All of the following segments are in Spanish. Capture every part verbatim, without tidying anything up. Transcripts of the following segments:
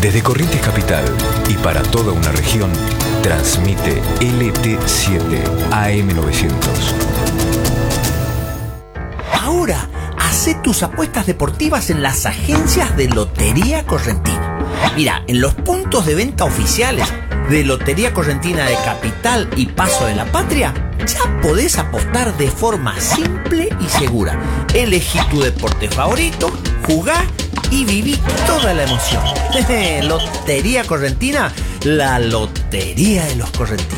Desde Corrientes Capital y para toda una región, transmite L T siete A M novecientos. Ahora, hacé tus apuestas deportivas en las agencias de Lotería Correntina. Mira, en los puntos de venta oficiales de Lotería Correntina de Capital y Paso de la Patria, ya podés apostar de forma simple y segura. Elegí tu deporte favorito, jugá y viví toda la emoción. Lotería Correntina, la lotería de los correntinos.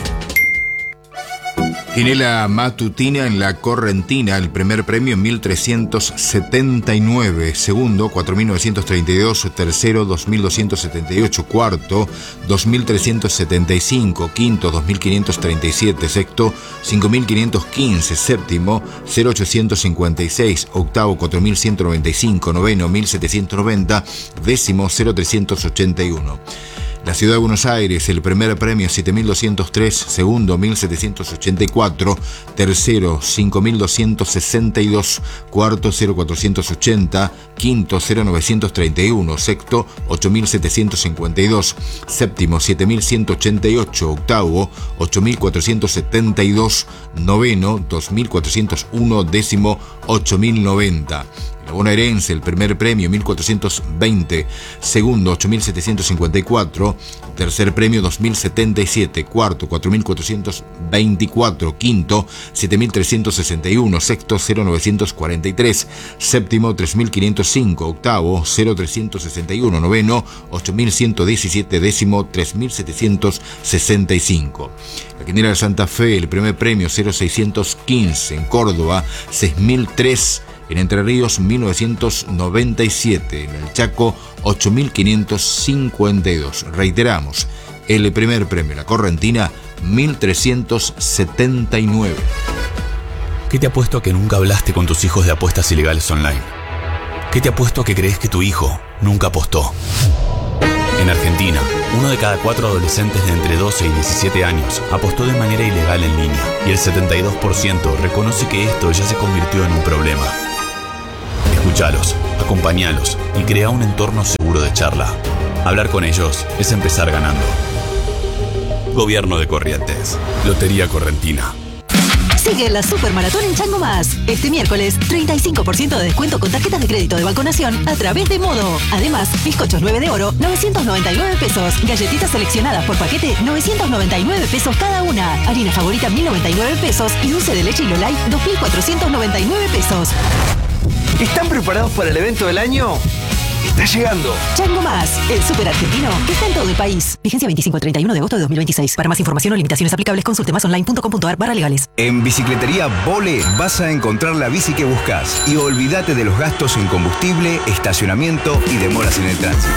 Quinela matutina en la Correntina, el primer premio mil trescientos setenta y nueve, segundo cuatro mil novecientos treinta y dos, tercero dos mil doscientos setenta y ocho, cuarto dos mil trescientos setenta y cinco, quinto dos mil quinientos treinta y siete, sexto cinco mil quinientos quince, séptimo cero ochocientos cincuenta y seis, octavo cuatro mil ciento noventa y cinco, noveno mil setecientos noventa, décimo cero trescientos ochenta y uno. La Ciudad de Buenos Aires, el primer premio siete mil doscientos tres, segundo mil setecientos ochenta y cuatro, tercero cinco mil doscientos sesenta y dos, cuarto cero cuatrocientos ochenta, quinto cero novecientos treinta y uno, sexto ocho mil setecientos cincuenta y dos, séptimo siete mil ciento ochenta y ocho, octavo ocho mil cuatrocientos setenta y dos, noveno dos mil cuatrocientos uno, décimo ocho mil noventa. La bonaerense, el primer premio mil cuatrocientos veinte, segundo ocho mil setecientos cincuenta y cuatro, tercer premio dos mil setenta y siete, cuarto cuatro mil cuatrocientos veinticuatro, quinto siete mil trescientos sesenta y uno, sexto cero novecientos cuarenta y tres, séptimo tres mil quinientos cinco, octavo cero trescientos sesenta y uno, noveno ocho mil ciento diecisiete, décimo tres mil setecientos sesenta y cinco. La Quinela de Santa Fe, el primer premio cero seiscientos quince, en Córdoba seis mil tres, en Entre Ríos mil novecientos noventa y siete, en el Chaco ocho mil quinientos cincuenta y dos. Reiteramos, el primer premio, la Correntina, mil trescientos setenta y nueve. ¿Qué te apuesto a que nunca hablaste con tus hijos de apuestas ilegales online? ¿Qué te apuesto a que crees que tu hijo nunca apostó? En Argentina, uno de cada cuatro adolescentes de entre doce y diecisiete años apostó de manera ilegal en línea, y el setenta y dos por ciento reconoce que esto ya se convirtió en un problema. Escuchalos, acompañalos y crea un entorno seguro de charla. Hablar con ellos es empezar ganando. Gobierno de Corrientes. Lotería Correntina. Sigue la Supermaratón en Chango Más. Este miércoles, treinta y cinco por ciento de descuento con tarjetas de crédito de Banco Nación a través de Modo. Además, bizcochos nueve de oro, novecientos noventa y nueve pesos. Galletitas seleccionadas por paquete, novecientos noventa y nueve pesos cada una. Harina favorita, mil noventa y nueve pesos. Y dulce de leche Hilo Light, dos mil cuatrocientos noventa y nueve pesos. ¿Están preparados para el evento del año? Está llegando. Chango Más, el super argentino que está en todo el país. Vigencia veinticinco al treinta y uno de agosto de dos mil veintiséis. Para más información o limitaciones aplicables, consulte más online punto com punto a r barra legales. En Bicicletería Vole vas a encontrar la bici que buscas y olvídate de los gastos en combustible, estacionamiento y demoras en el tránsito.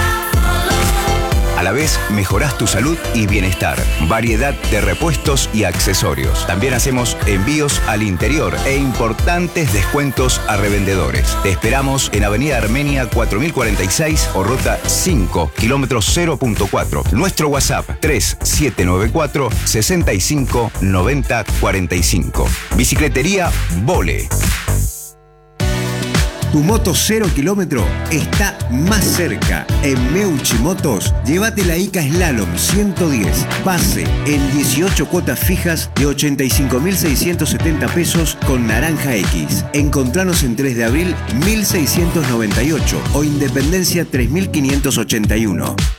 A la vez, mejorás tu salud y bienestar. Variedad de repuestos y accesorios. También hacemos envíos al interior e importantes descuentos a revendedores. Te esperamos en Avenida Armenia cuatro mil cuarenta y seis o Ruta cinco, kilómetro cero punto cuatro. Nuestro WhatsApp tres siete nueve cuatro, seis cinco nueve cero cuatro cinco. Bicicletería Vole. Tu moto cero kilómetro está más cerca. En Meucci Motos, llévate la Ica Slalom ciento diez. Pase en dieciocho cuotas fijas de ochenta y cinco mil seiscientos setenta pesos con Naranja X. Encontranos en tres de abril mil seiscientos noventa y ocho o Independencia tres mil quinientos ochenta y uno.